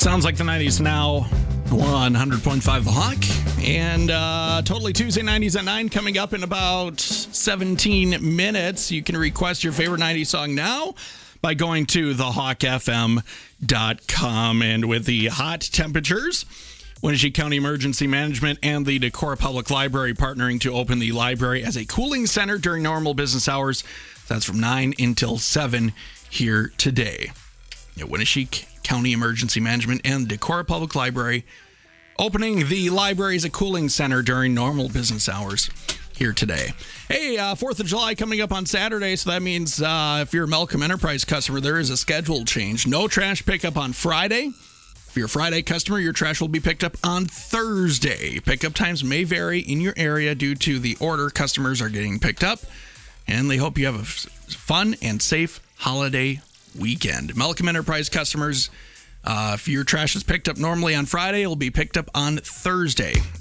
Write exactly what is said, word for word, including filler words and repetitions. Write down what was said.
Sounds like the nineties now on one hundred point five The Hawk. And uh, Totally Tuesday nineties at nine coming up in about seventeen minutes. You can request your favorite nineties song now by going to the hawk f m dot com. And with the hot temperatures, Wenatchee County Emergency Management and the Decorah Public Library partnering to open the library as a cooling center during normal business hours. That's from nine until seven here today. At Wenatchee County Emergency Management and Decorah Public Library opening the library as a cooling center during normal business hours here today. Hey, uh, fourth of July coming up on Saturday, so that means uh, if you're a Malcolm Enterprise customer, there is a schedule change. No trash pickup on Friday. If you're a Friday customer, your trash will be picked up on Thursday. Pickup times may vary in your area due to the order customers are getting picked up, and they hope you have a f- fun and safe holiday weekend. Malcolm Enterprise customers, uh, if your trash is picked up normally on Friday, it will be picked up on Thursday.